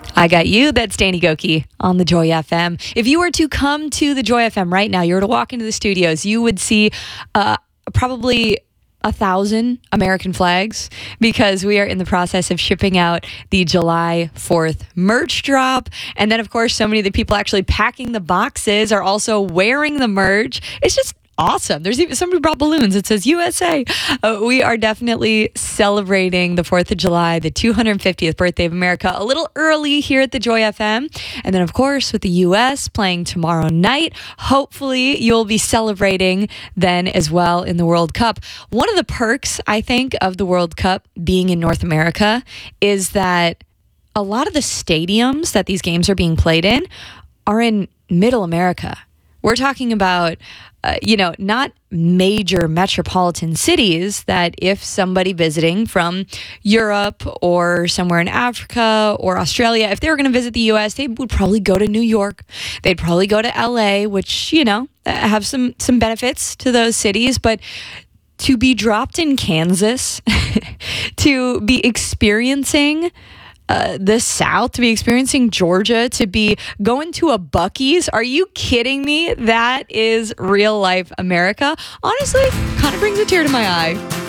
I got you. That's Danny Goki on the Joy FM. If you were to come to the Joy FM right now, you were to walk into the studios, you would see probably 1,000 American flags because we are in the process of shipping out the July 4th merch drop. And then, of course, so many of the people actually packing the boxes are also wearing the merch. It's just awesome. There's even somebody brought balloons. It says USA. We are definitely celebrating the 4th of July, the 250th birthday of America, a little early here at the Joy FM. And then, of course, with the U.S. playing tomorrow night, hopefully you'll be celebrating then as well in the World Cup. One of the perks, I think, of the World Cup being in North America is that a lot of the stadiums that these games are being played in are in Middle America. We're talking about not major metropolitan cities that if somebody visiting from Europe or somewhere in Africa or Australia, if they were going to visit the U.S., they would probably go to New York. They'd probably go to L.A., which, have some benefits to those cities. But to be dropped in Kansas, to be experiencing the South, to be experiencing Georgia, to be going to a Buc-ee's. Are you kidding me? That is real life America. Honestly, kind of brings a tear to my eye.